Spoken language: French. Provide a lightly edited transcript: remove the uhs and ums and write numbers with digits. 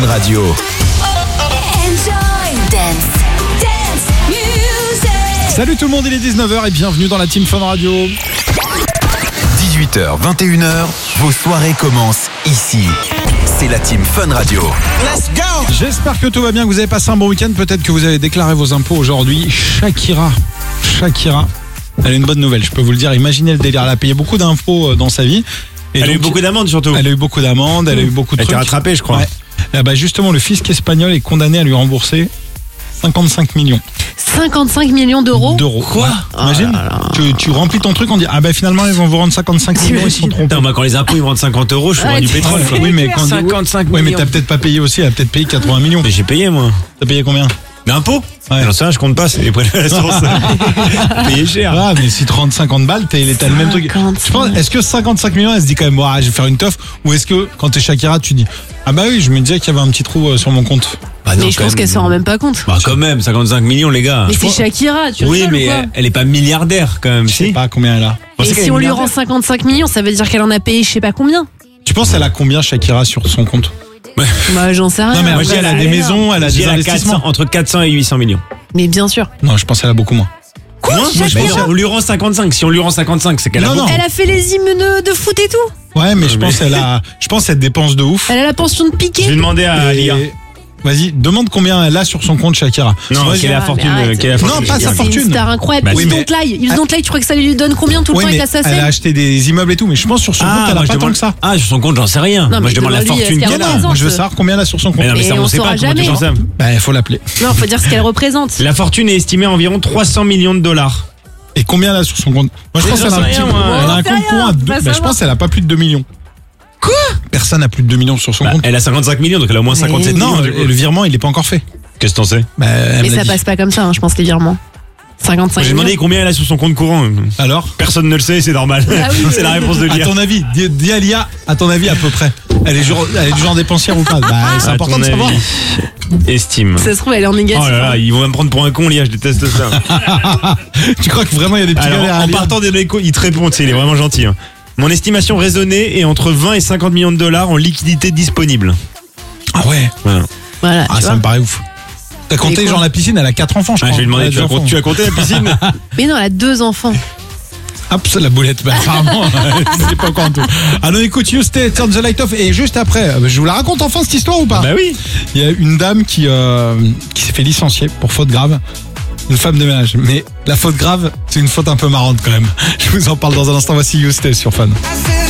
Radio. Enjoy dance music. Salut tout le monde, il est 19h et bienvenue dans la Team Fun Radio. 18h, 21h, vos soirées commencent ici. C'est la Team Fun Radio. Let's go! J'espère que tout va bien, que vous avez passé un bon week-end. Peut-être que vous avez déclaré vos impôts aujourd'hui. Shakira, elle a une bonne nouvelle, je peux vous le dire. Imaginez le délire, elle a payé beaucoup d'impôts dans sa vie. Et Elle a eu beaucoup d'amendes surtout. Elle a eu beaucoup d'amendes, elle a eu beaucoup de Elle a été trucs. rattrapée, je crois. Ouais. Et bah justement, le fisc espagnol est condamné à lui rembourser 55 millions 55 millions d'euros. Quoi? Imagine, tu remplis ton truc, on dit finalement ils vont vous rendre 55 millions, ils se sont trompés. Putain, moi, quand les impôts ils me rendent 50 euros, je suis Ouais, du tu- pétrole. quoi. Oui, mais quand 55 ouais, mais millions. t'as peut-être pas payé aussi, elle a peut-être payé 80 millions. Mais j'ai payé, moi. T'as payé combien? D'impôts? Ouais. J'en sais rien, je compte pas, c'est les prélèvements à la source. Payé cher. Ah, mais si tu rends 50 balles, t'as le même truc. 55. Je pense, est-ce que 55 millions, elle se dit quand même, je vais faire une teuf, ou est-ce que quand t'es Shakira, tu dis, oui, je me disais qu'il y avait un petit trou sur mon compte. Bah non, Mais je quand pense même. qu'elle s'en rend même pas compte. Bah quand même, 55 millions les gars. Mais c'est Shakira, tu Oui, rigoles mais ou quoi elle est pas milliardaire quand même, Je sais si. pas combien elle a. Bon, c'est Et qu'elle si est on lui milliardaire. rend 55 millions, ça veut dire qu'elle en a payé je sais pas combien. Tu penses elle a combien Shakira sur son compte? Bah j'en sais rien. Non, mais Moi, après, je elle a dirais- des maisons, elle a Je des dirais investissements. entre 400 et 800 millions. Mais bien sûr. Non, je pense qu'elle a beaucoup moins. Quoi? On lui rend 55. Si on lui rend 55, c'est qu'elle a Non, beaucoup. non. Elle a fait les hymnes de foot et tout. Ouais, mais je mais- pense qu'elle dépense de ouf. Elle a la pension de Je vais Piqué. demander à Et- Lia. Vas-y, demande combien elle a sur son compte Shakira. Non, Moi, quelle est la mais fortune arrête. quelle est la Non, fortune pas de sa Lia. C'est fortune. une star incroyable. Bah, Yves oui, mais- Dantelay, tu crois que ça lui donne combien tout le temps avec la elle a SACEM? acheté des immeubles et tout, mais je pense sur son compte, elle moi, a je pas tant demande- que ça. Ah, sur son compte, j'en sais rien. Non, Moi, mais je demande la demande-lui, fortune est-ce qu'elle qu'elle a. représente Moi, je veux savoir combien elle a sur son compte. Mais non, mais Et ça, on on sait pas. saura Comment tu jamais. penses ça? Bah, il faut l'appeler. Non, faut dire ce qu'elle représente. La fortune est estimée à environ 300 millions de dollars. Et combien elle a sur son compte? Moi, je pense J'en qu'elle a un sais petit rien, moi. elle a un J'en sais compte rien, courant à on deux- va bah, je savoir. pense qu'elle a pas plus de 2 millions. Quoi? Personne n'a plus de 2 millions sur son compte. Elle a 55 millions, donc elle a au moins 57 Non, millions. du coup. le virement, il est pas encore fait. Qu'est-ce que t'en sais? Bah, elle Mais me l'a ça dit. passe pas comme ça, hein, je pense, les virements. 55 J'ai millions. demandé combien elle a sur son compte courant. Alors? Personne ne le sait, c'est normal. Ah oui, C'est la réponse de À Lia. ton avis, dis à Lia, à ton avis, à peu près. Elle est du genre dépensière ou pas? Bah, c'est À important ton de savoir. avis. Estime. Ça se trouve, elle est en négatif. Oh là là, ils vont me prendre pour un con, Lia, je déteste ça. Tu crois que vraiment il y a des petits Alors, galères à en Lia? partant des échos, il te répond, tu sais, il est vraiment gentil. Hein. Mon estimation raisonnée est entre 20 et 50 millions de dollars en liquidité disponible. Ah ouais. Voilà. Voilà, tu Ça vois. me paraît ouf. T'as compté, quoi genre la piscine, elle a 4 enfants, je Ah, crois. je vais lui demander, Elle a tu as, deux enfants. tu as compté la piscine? Mais non, elle a 2 enfants. Hop, c'est la boulette. Bah, apparemment, c'est pas encore en tout. Alors écoute, You Stay, Turn the Light Off. Et juste après, je vous la raconte enfin cette histoire ou pas? Bah oui. Il y a une dame qui s'est fait licencier pour faute grave. Une femme de ménage. Mais la faute grave, c'est une faute un peu marrante quand même. Je vous en parle dans un instant. Voici You Stay sur Fun. I said